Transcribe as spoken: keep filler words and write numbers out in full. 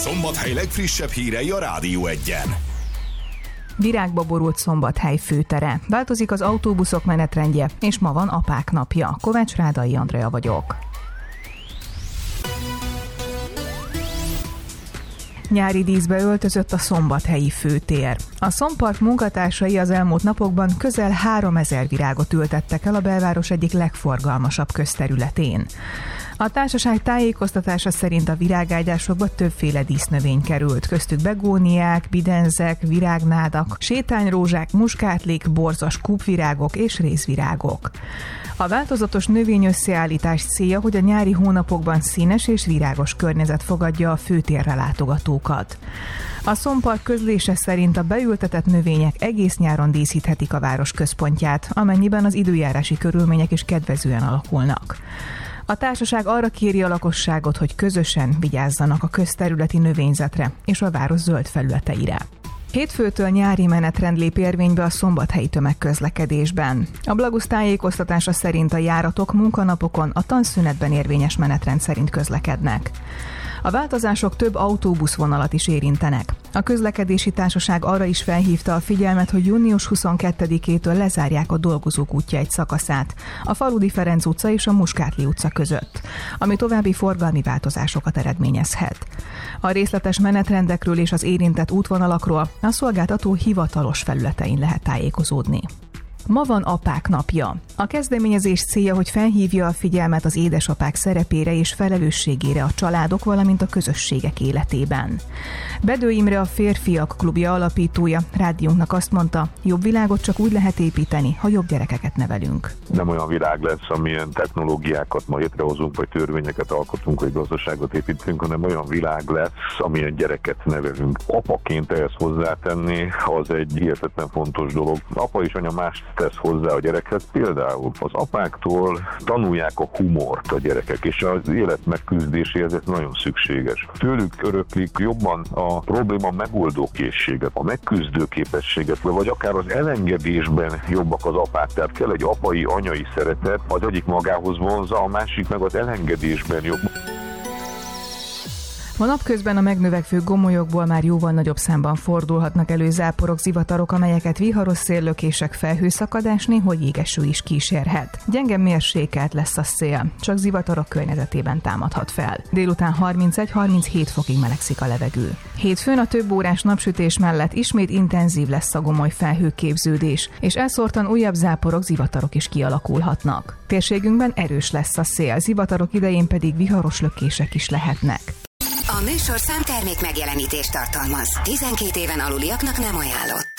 Szombathely legfrissebb hírei a Rádió Egyen. Virágba borult Szombathely főtere. Változik az autóbuszok menetrendje, és ma van apák napja. Kovács Rádai Andrea vagyok. Nyári díszbe öltözött a szombathelyi főtér. A Szompark munkatársai az elmúlt napokban közel háromezer virágot ültettek el a belváros egyik legforgalmasabb közterületén. A társaság tájékoztatása szerint a virágágyásokba többféle dísznövény került, köztük begóniák, bidenzek, virágnádak, sétányrózsák, muskátlék, borzas kúpvirágok és rézvirágok. A változatos növényösszeállítás célja, hogy a nyári hónapokban színes és virágos környezet fogadja a főtérre látogatókat. A Szompark közlése szerint a beültetett növények egész nyáron díszíthetik a város központját, amennyiben az időjárási körülmények is kedvezően alakulnak. A társaság arra kéri a lakosságot, hogy közösen vigyázzanak a közterületi növényzetre és a város zöld felületeire. Hétfőtől nyári menetrend lép érvénybe a szombathelyi tömegközlekedésben. A Blagusz tájékoztatása szerint a járatok munkanapokon a tanszünetben érvényes menetrend szerint közlekednek. A változások több autóbuszvonalat is érintenek. A közlekedési társaság arra is felhívta a figyelmet, hogy június huszonkettedikétől lezárják a Dolgozók útja egy szakaszát, a Faludi Ferenc utca és a Muskátli utca között, ami további forgalmi változásokat eredményezhet. A részletes menetrendekről és az érintett útvonalakról a szolgáltató hivatalos felületein lehet tájékozódni. Ma van apák napja. A kezdeményezés célja, hogy felhívja a figyelmet az édesapák szerepére és felelősségére a családok, valamint a közösségek életében. Bedő Imre, a Férfiak Klubja alapítója rádiónknak azt mondta, jobb világot csak úgy lehet építeni, ha jobb gyerekeket nevelünk. Nem olyan világ lesz, amilyen technológiákat ma létrehozunk, vagy törvényeket alkotunk, vagy gazdaságot építünk, hanem olyan világ lesz, amilyen gyereket nevelünk. Apaként ehhez hozzátenni, az egy hihetetlen fontos dolog. Apa és anya más tesz hozzá a gyerekhez. Például az apáktól tanulják a humort a gyerekek, és az élet megküzdéséhez ez nagyon szükséges. Tőlük öröklik jobban a probléma megoldó készséget, a megküzdő képességet, vagy akár az elengedésben jobbak az apák. Tehát kell egy apai, anyai szeretet, az egyik magához vonzza, a másik meg az elengedésben jobb. Ma napközben a megnövekvő gomolyokból már jóval nagyobb számban fordulhatnak elő záporok, zivatarok, amelyeket viharos széllökések, felhőszakadás, néhogy jégeső is kísérhet. Gyenge mérsékelt lesz a szél, csak zivatarok környezetében támadhat fel. Délután harmincegy-harminchét fokig melegszik a levegő. Hétfőn a több órás napsütés mellett ismét intenzív lesz a gomoly felhőképződés, és elszórtan újabb záporok, zivatarok is kialakulhatnak. Térségünkben erős lesz a szél, zivatarok idején pedig viharos lökések is lehetnek. A műsorszám termék megjelenítést tartalmaz. tizenkét éven aluliaknak nem ajánlott.